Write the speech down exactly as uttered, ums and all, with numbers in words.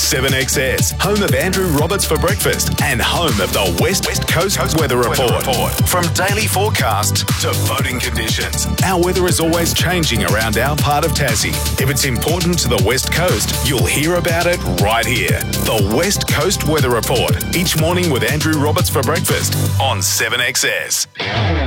seven X S, home of Andrew Roberts for breakfast and home of the West West Coast Weather Report. From daily forecast to voting conditions, our weather is always changing around our part of Tassie. If it's important to the West Coast, you'll hear about it right here. The West Coast Weather Report, each morning with Andrew Roberts for breakfast on seven X S.